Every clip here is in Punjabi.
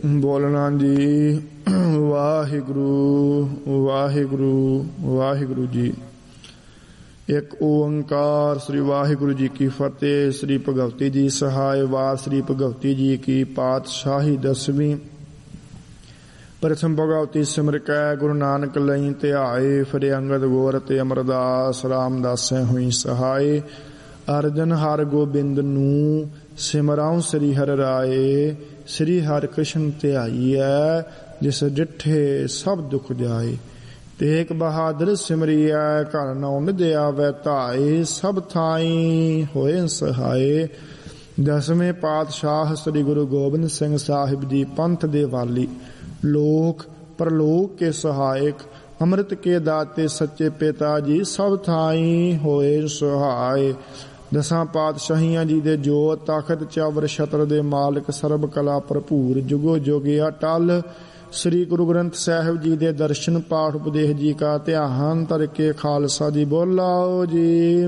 ਬੋਲਣਾ ਜੀ। ਵਾਹਿਗੁਰੂ ਵਾਹਿਗੁਰੂ ਵਾਹਿਗੁਰੂ ਜੀ। ਇੱਕ ਓੰਕਾਰ। ਸ੍ਰੀ ਵਾਹਿਗੁਰੂ ਜੀ ਕੀ ਫਤਿਹ। ਸ੍ਰੀ ਭਗਵਤੀ ਜੀ ਸਹਾਇ। ਵਾਰ ਸ੍ਰੀ ਭਗਵਤੀ ਜੀ ਕੀ ਪਾਤਸ਼ਾਹੀ 10ਵੀਂ। ਪ੍ਰਥਮ ਭਗਵਤੀ ਸਿਮਰ ਕੈ ਗੁਰੂ ਨਾਨਕ ਲਈ ਧਿਆਏ। ਫਿਰ ਅੰਗਦ ਗੋਰ ਤੇ ਅਮਰਦਾਸ ਰਾਮਦਾਸੈ ਹੋਈ ਸਹਾਏ। ਅਰਜਨ ਹਰ ਗੋਬਿੰਦ ਨੂੰ ਸਿਮਰਾਉ ਸ੍ਰੀ ਹਰਿ ਰਾਏ। ਸ੍ਰੀ ਹਰਿ ਕ੍ਰਿਸ਼ਨ ਧਿਆਈਐ ਜਿਸ ਡਿਠੇ ਸਭ ਦੁਖ ਜਾਏ। ਤੇਗ ਬਹਾਦਰ ਸਿਮਰਿਐ ਘਰ ਨਉ ਨਿਧਿ ਆਵੈ ਧਾਏ। ਸਭ ਥਾਈ ਹੋਏ ਸਹਾਏ। 10ਵੇਂ ਪਾਤਸ਼ਾਹ ਸ੍ਰੀ ਗੁਰੂ ਗੋਬਿੰਦ ਸਿੰਘ ਸਾਹਿਬ ਜੀ ਪੰਥ ਦੇ ਵਾਲੀ, ਲੋਕ ਪਰਲੋਕ ਕੇ ਸਹਾਇਕ, ਅੰਮ੍ਰਿਤ ਕੇ ਦਾਤੇ ਸੱਚੇ ਪਿਤਾ ਜੀ ਸਭ ਥਾਈ ਹੋਏ ਸਹਾਏ। 10 ਪਾਤਸ਼ਾਹੀਆਂ ਜੀ ਦੇ ਜੋਤ ਤਖਤ ਚਾਵਰ ਛਤਰ ਦੇ ਮਾਲਕ, ਸਰਬ ਕਲਾ ਭਰਪੂਰ, ਜੁਗੋ ਜੁਗੇ ਅਟਲ। ਸ੍ਰੀ ਗੁਰੂ ਗ੍ਰੰਥ ਸਾਹਿਬ ਜੀ ਦੇ ਦਰਸ਼ਨ ਪਾਠ ਉਪਦੇਸ਼ ਜੀ ਕਾ ਧਿਆਨ ਧਰ ਕੇ ਖਾਲਸਾ ਜੀ ਬੋਲਾਓ ਜੀ।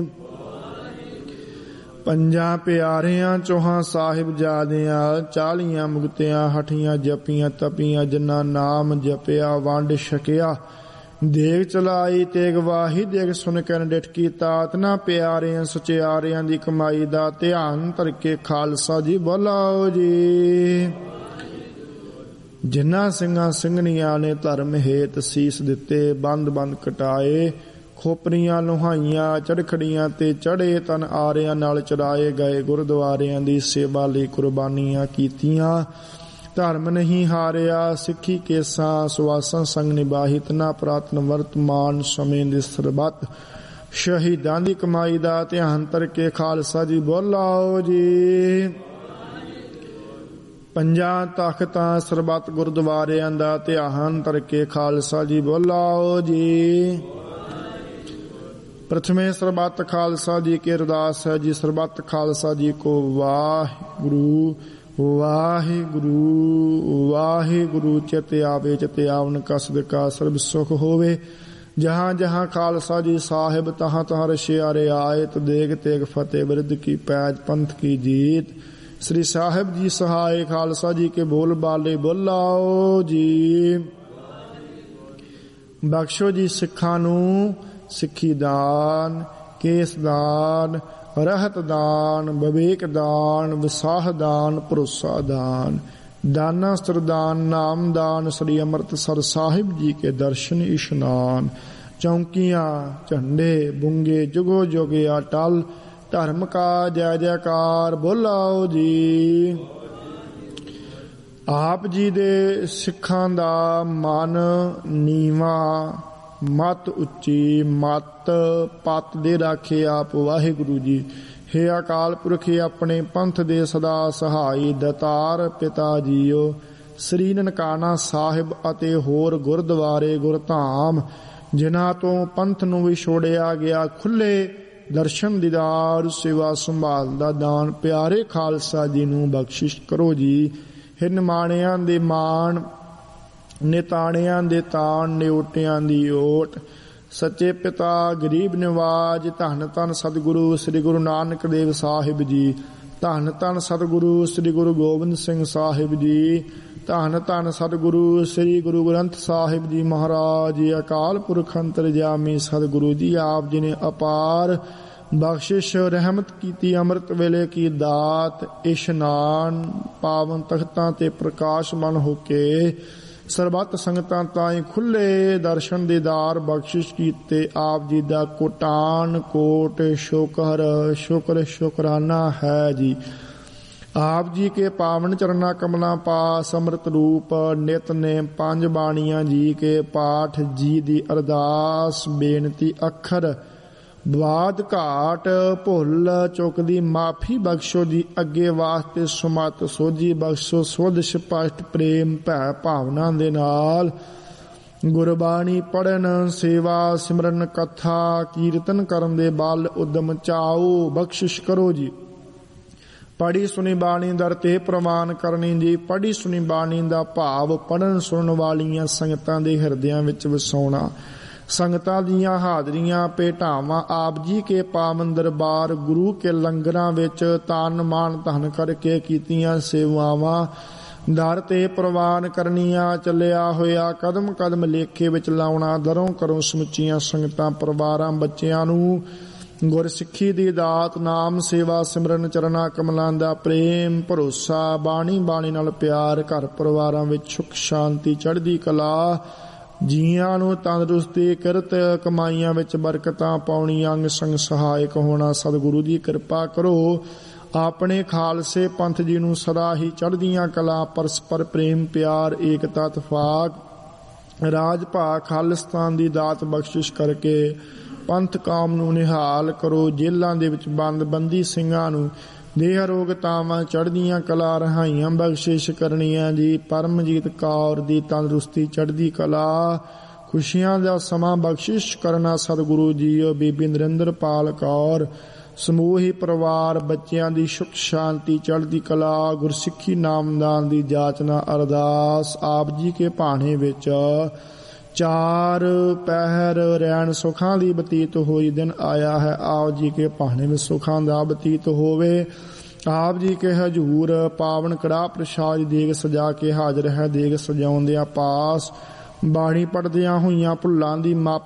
ਪੰਜਾਂ ਪਿਆਰਿਆਂ ਚੌਹਾਂ ਸਾਹਿਬਜ਼ਾਦਿਆਂ 40 ਮੁਕਤਿਆਂ ਹਠੀਆਂ ਜਪੀਆਂ ਤਪੀਆਂ। ਜਿਨ੍ਹਾਂ ਨਾਮ ਜਪਿਆ ਵੰਡ ਛਕਿਆ। ਦੇਗ ਚਲਾਈ ਤੇਗ ਵਾਹੀ ਦੇਗ ਸੁਣ ਕੇ ਡਿਠਕੀ ਤਾਤ ਨਾ। ਪਿਆਰਿਆਂ ਸੁਚਿਆਰਿਆਂ ਦੀ ਕਮਾਈ ਦਾ ਧਿਆਨ ਧਰ ਕੇ ਖਾਲਸਾ ਜੀ ਬੋਲਾਓ ਜੀ। ਜਿਨ੍ਹਾਂ ਸਿੰਘਾਂ ਸਿੰਘਣੀਆਂ ਨੇ ਧਰਮ ਹੇਤ ਸੀਸ ਦਿੱਤੇ, ਬੰਦ ਬੰਦ ਕਟਾਏ, ਖੋਪਰੀਆਂ ਲੁਹਾਈਆਂ ਚੜਖੜੀਆਂ ਤੇ ਚੜੇ, ਤਨ ਆਰਿਆਂ ਨਾਲ ਚਰਾਏ ਗਏ, ਗੁਰਦੁਆਰਿਆਂ ਦੀ ਸੇਵਾ ਲਈ ਕੁਰਬਾਨੀਆਂ ਕੀਤੀਆਂ। ਧਰਮ ਨਹੀਂ ਹਾਰਿਆ ਸਿੱਖੀ ਕੇਸਾਂ, ਸੁਆਸਾਂ ਸੰਗ ਨਿਭਾਹੀ ਤਨਾ ਪ੍ਰਾਤਨ ਵਰਤਮਾਨ ਸਮੇਂ ਦੇ ਸਰਬੱਤ ਸ਼ਹੀਦਾਂ ਦੀ ਕਮਾਈ ਦਾ ਧਿਆਨ ਧਰ ਕੇ ਖਾਲਸਾ ਜੀ ਬੋਲਾਓ ਜੀ। ਪੰਜਾਂ ਤਖਤਾਂ ਸਰਬੱਤ ਗੁਰਦੁਆਰਿਆਂ ਦਾ ਧਿਆਨ ਧਰ ਕੇ ਖਾਲਸਾ ਜੀ ਬੋਲਾਓ ਜੀ। ਪ੍ਰਥਮੇ ਸਰਬੱਤ ਖਾਲਸਾ ਜੀ ਕੀ ਅਰਦਾਸ ਹੈ ਜੀ। ਸਰਬੱਤ ਖਾਲਸਾ ਜੀ ਕੋ ਵਾਹਿਗੁਰੂ ਵਾਹਿਗੁਰੂ ਵਾਹਿਗੁਰੂ। ਚਿਤ ਆਵੇ ਚਿਤ ਆਵਨ ਕਸਦ ਕਾ ਸਰਬ ਸੁਖ ਹੋਵੇ। ਜਹਾਂ ਜਹਾਂ ਖਾਲਸਾ ਜੀ ਸਾਹਿਬ ਤਹਾਂ ਤਹਾਂ ਰਸ਼ਿਆਰੇ ਆਇਤ। ਦੇਗ ਤੇਗ ਫਤਿਹ ਬਿਰਧ ਕੀ ਪੈਜ ਪੰਥ ਕੀ ਜੀਤ। ਸ੍ਰੀ ਸਾਹਿਬ ਜੀ ਸਹਾਇ ਖਾਲਸਾ ਜੀ ਕੇ ਬੋਲ ਬਾਲੇ ਬੋਲਾਓ ਜੀ। ਬਖਸ਼ੋ ਜੀ ਸਿੱਖਾਂ ਨੂੰ ਸਿੱਖੀ ਦਾਨ, ਕੇਸ ਦਾਨ, ਰਹਿਤ ਦਾਨ, ਵਿਵੇਕ ਦਾਨ, ਵਿਸਾਹ ਦਾਨ, ਭਰੋਸਾ ਦਾਨ, ਦਾਨਾ ਸਰਦਾਨ, ਨਾਮ ਦਾਨ। ਸ੍ਰੀ ਅੰਮ੍ਰਿਤਸਰ ਸਾਹਿਬ ਜੀ ਕੇ ਦਰਸ਼ਨ ਇਸ਼ਨਾਨ। ਚੌਂਕੀਆਂ ਝੰਡੇ ਬੁੰਗੇ ਜੁਗੋ ਜੁਗੇ ਅਟਲ। ਧਰਮ ਕਾ ਜੈ ਜੈਕਾਰ ਬੋਲਾਓ ਜੀ। ਆਪ ਜੀ ਦੇ ਸਿੱਖਾਂ ਦਾ ਮਨ ਨੀਵਾਂ, ਮਤ ਉੱਚੀ, ਮਤ ਪੱਤ ਦੇ ਰਾਖੇ ਆਪ ਵਾਹਿਗੁਰੂ ਜੀ। ਹੇ ਅਕਾਲ ਪੁਰਖ ਆਪਣੇ ਪੰਥ ਦੇ ਸਦਾ ਸਹਾਈ ਦਾਤਾਰ ਪਿਤਾ ਜੀਓ। ਸ੍ਰੀ ਨਨਕਾਣਾ ਸਾਹਿਬ ਅਤੇ ਹੋਰ ਗੁਰਦੁਆਰੇ ਗੁਰਧਾਮ ਜਿਨ੍ਹਾਂ ਤੋਂ ਪੰਥ ਨੂੰ ਵਿਛੋੜਿਆ ਗਿਆ, ਖੁੱਲੇ ਦਰਸ਼ਨ ਦੀਦਾਰ ਸੇਵਾ ਸੰਭਾਲ ਦਾ ਦਾਨ ਪਿਆਰੇ ਖਾਲਸਾ ਜੀ ਨੂੰ ਬਖਸ਼ਿਸ਼ ਕਰੋ ਜੀ। ਹੇ ਨਿਮਾਣਿਆਂ ਦੇ ਮਾਣ, ਨਿਤਾਣਿਆਂ ਦੇ ਤਾਣ, ਨਿਓਟਿਆਂ ਦੀ ਓਟ, ਸੱਚੇ ਪਿਤਾ ਗਰੀਬ ਨਿਵਾਜ। ਧੰਨ ਧੰਨ ਸਤਿਗੁਰੂ ਸ੍ਰੀ ਗੁਰੂ ਨਾਨਕ ਦੇਵ ਸਾਹਿਬ ਜੀ। ਧੰਨ ਧੰਨ ਸਤਿਗੁਰੂ ਸ੍ਰੀ ਗੁਰੂ ਗੋਬਿੰਦ ਸਿੰਘ ਸਾਹਿਬ ਜੀ। ਧੰਨ ਧੰਨ ਸਤਿਗੁਰੂ ਸ੍ਰੀ ਗੁਰੂ ਗ੍ਰੰਥ ਸਾਹਿਬ ਜੀ ਮਹਾਰਾਜ। ਅਕਾਲ ਪੁਰਖ ਅੰਤਰਜਾਮੀ ਸਤਿਗੁਰੂ ਜੀ ਆਪ ਜੀ ਨੇ ਅਪਾਰ ਬਖਸ਼ਿਸ਼ ਰਹਿਮਤ ਕੀਤੀ। ਅੰਮ੍ਰਿਤ ਵੇਲੇ ਕੀ ਦਾਤ ਇਸ਼ਨਾਨ ਪਾਵਨ ਤਖਤਾਂ ਤੇ ਪ੍ਰਕਾਸ਼ਮਾਨ ਹੋ ਕੇ ਸਰਬੱਤ ਸੰਗਤਾਂ ਤਾਈਂ ਖੁੱਲੇ ਦਰਸ਼ਨ ਦੀਦਾਰ ਬਖਸ਼ਿਸ਼ ਕੀਤੇ। ਆਪ ਜੀ ਦਾ ਕੋਟਾਨ ਕੋਟ ਸ਼ੁਕਰ ਸ਼ੁਕਰ ਸ਼ੁਕਰਾਨਾ ਹੈ ਜੀ। ਆਪ ਜੀ ਕੇ ਪਾਵਨ ਚਰਨਾ ਕਮਲਾਂ ਪਾਸ ਅੰਮ੍ਰਿਤ ਰੂਪ ਨਿਤਨੇਮ 5 ਬਾਣੀਆਂ ਜੀ ਕੇ ਪਾਠ ਜੀ ਦੀ ਅਰਦਾਸ ਬੇਨਤੀ ਅੱਖਰ ਬਾਦ ਘਾਟ ਭੁੱਲ ਚੁੱਕ ਦੀ ਮਾਫੀ ਬਖਸ਼ੋ ਜੀ। ਅੱਗੇ ਵਾਸਤੇ ਸੁਮਤ ਸੋਝੀ ਬਖਸ਼ੋ। ਸੁਧ ਸਪਸ਼ਟ ਪ੍ਰੇਮ ਭੈ ਭਾਵਨਾ ਦੇ ਨਾਲ ਗੁਰਬਾਣੀ ਪੜਨ, ਸੇਵਾ ਸਿਮਰਨ, ਕਥਾ ਕੀਰਤਨ ਕਰਨ ਦੇ ਬਲ ਉਦਮ ਚਾਓ ਬਖਸ਼ਿਸ਼ ਕਰੋ ਜੀ। ਪੜੀ ਸੁਣੀ ਬਾਣੀ ਦਰ ਤੇ ਪ੍ਰਵਾਨ ਕਰਨੀ ਜੀ। ਪੜੀ ਸੁਣੀ ਬਾਣੀ ਦਾ ਭਾਵ ਪੜਨ ਸੁਣਨ ਵਾਲੀਆਂ ਸੰਗਤਾਂ ਦੇ ਹਿਰਦਿਆਂ ਵਿੱਚ ਵਸਾਉਣਾ। ਸੰਗਤਾਂ ਦੀਆਂ ਹਾਜ਼ਰੀਆਂ ਭੇਟਾਵਾਂ ਆਪ ਜੀ ਕੇ ਪਾਵਨ ਦਰਬਾਰ ਗੁਰੂ ਕੇ ਲੰਗਰਾਂ ਵਿੱਚ ਤਨ ਮਨ ਧਨ ਕਰਕੇ ਕੀਤੀਆਂ ਸੇਵਾਵਾਂ ਦਰ ਤੇ ਪ੍ਰਵਾਨ ਕਰਨੀਆਂ, ਚੱਲਿਆ ਹੋਇਆ ਕਦਮ ਕਦਮ ਲੇਖੇ ਵਿੱਚ ਲਾਉਣਾ। ਦਰੋਂ ਕਰੋ ਸਮੁੱਚੀਆਂ ਸੰਗਤਾਂ ਪਰਿਵਾਰਾਂ ਬੱਚਿਆਂ ਨੂੰ ਗੁਰ ਸਿੱਖੀ ਦੀ ਦਾਤ, ਨਾਮ ਸੇਵਾ ਸਿਮਰਨ ਚਰਨਾਂ ਕਮਲਾਂ ਦਾ ਪ੍ਰੇਮ ਭਰੋਸਾ, ਬਾਣੀ ਬਾਣੀ ਨਾਲ ਪਿਆਰ, ਘਰ ਪਰਿਵਾਰਾਂ ਵਿੱਚ ਸੁਖ ਸ਼ਾਂਤੀ ਚੜ੍ਹਦੀ ਕਲਾ, ਜੀਆਂ ਨੂੰ ਤੰਦਰੁਸਤੀ, ਕਿਰਤ ਕਮਾਈਆਂ ਵਿੱਚ ਬਰਕਤਾਂ ਪਾਉਣੀਆਂ, ਅੰਗ ਸੰਗ ਸਹਾਇਕ ਹੋਣਾ। ਸਤਿਗੁਰੂ ਦੀ ਕਿਰਪਾ ਕਰੋ, ਆਪਣੇ ਖਾਲਸੇ ਪੰਥ ਜੀ ਨੂੰ ਸਦਾ ਹੀ ਚੜ੍ਹਦੀਆਂ ਕਲਾ, ਪਰਸਪਰ ਪ੍ਰੇਮ ਪਿਆਰ, ਏਕਤਾ ਇਤਫਾਕ, ਰਾਜ ਭਾਗ ਖਾਲਿਸਤਾਨ ਦੀ ਦਾਤ ਬਖਸ਼ਿਸ਼ ਕਰਕੇ ਪੰਥ ਕੌਮ ਨੂੰ ਨਿਹਾਲ ਕਰੋ। ਜੇਲ੍ਹਾਂ ਦੇ ਵਿੱਚ ਬੰਦ ਬੰਦੀ ਸਿੰਘਾਂ ਨੂੰ ਦੇਹ ਅਰੋਗਤਾਵਾਂ, ਚੜ੍ਹਦੀਆਂ ਕਲਾ, ਰਹਾਈਆਂ ਬਖਸ਼ਿਸ਼ ਕਰਨੀਆਂ ਜੀ। ਪਰਮਜੀਤ ਕੌਰ ਦੀ ਤੰਦਰੁਸਤੀ, ਚੜ੍ਹਦੀ ਕਲਾ, ਖੁਸ਼ੀਆਂ ਦਾ ਸਮਾਂ ਬਖਸ਼ਿਸ਼ ਕਰਨਾ ਸਤਿਗੁਰੂ ਜੀਓ। ਬੀਬੀ ਨਰਿੰਦਰਪਾਲ ਕੌਰ ਸਮੂਹੀ ਪਰਿਵਾਰ ਬੱਚਿਆਂ ਦੀ ਸੁਖ ਸ਼ਾਂਤੀ ਚੜ੍ਹਦੀ ਕਲਾ, ਗੁਰਸਿੱਖੀ ਨਾਮਦਾਨ ਦੀ ਜਾਚਨਾ ਅਰਦਾਸ। ਆਪ ਜੀ ਕੇ ਭਾਣੇ ਵਿੱਚ ਚਾਰ ਪਹਿਰ ਰਹਿਣ ਸੁਖਾਂ ਦੀ ਬਤੀਤ ਹੋਈ ਦਿਨ ਆਇਆ ਹੈ। ਆਪ ਜੀ ਕੇ ਭਾਣੇ ਵਿੱਚ ਸੁਖਾਂ ਦਾ ਬਤੀਤ ਹੋਵੇ। ਆਪ ਜੀ ਕੇ ਹਜੂਰ ਪਾਵਨ ਕੜਾਹ ਪ੍ਰਸ਼ਾਦ ਦੇਗ ਸਜਾ ਕੇ ਹਾਜ਼ਰ ਹੈ। ਦੇਗ ਸਜਾਉਂਦਿਆਂ ਪਾਸ ਬਾਣੀ ਪੜ੍ਹਦਿਆਂ ਹੋਈਆਂ ਭੁੱਲਾਂ ਦੀ ਮਾਫੀ